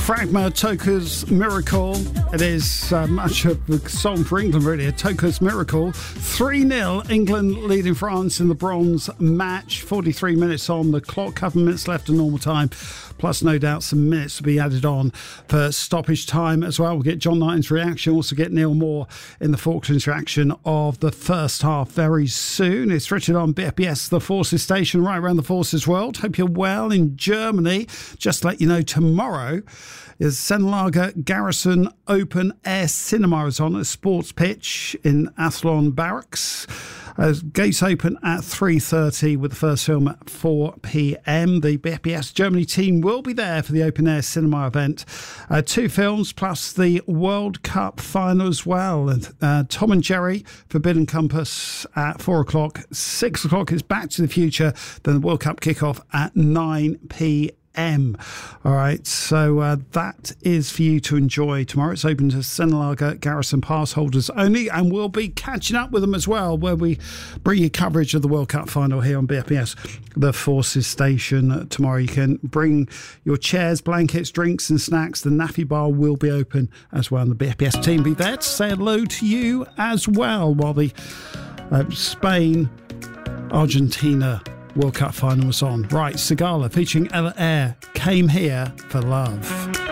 Fragma, Toka's Miracle. It is much of the song for England, really. Toka's Miracle. 3-0, England leading France in the bronze match. 43 minutes on the clock, couple of minutes left of normal time. Plus, no doubt, some minutes to be added on for stoppage time as well. We'll get John Knighton's reaction, also get Neil Moore in the Falklands reaction of the first half very soon. It's Richard on BFBS, the Forces Station, right around the Forces world. Hope you're well in Germany. Just to let you know, tomorrow is Sennelager Garrison Open Air Cinema is on a sports pitch in Athlone Barracks. Gates open at 3:30 with the first film at 4 p.m. The BFBS Germany team will be there for the open air cinema event. 2 films plus the World Cup final as well. And Tom and Jerry, Forbidden Compass at 4 o'clock. 6 o'clock is Back to the Future. Then the World Cup kickoff at 9 p.m. All right, so that is for you to enjoy tomorrow. It's open to Sennelager Garrison pass holders only, and we'll be catching up with them as well, where we bring you coverage of the World Cup final here on BFBS, the Forces Station. Tomorrow you can bring your chairs, blankets, drinks and snacks. The Naffy Bar will be open as well, and the BFBS team will be there to say hello to you as well, while the Spain-Argentina World Cup final was on. Right, Sigala featuring Ella Eyre, Came Here for Love.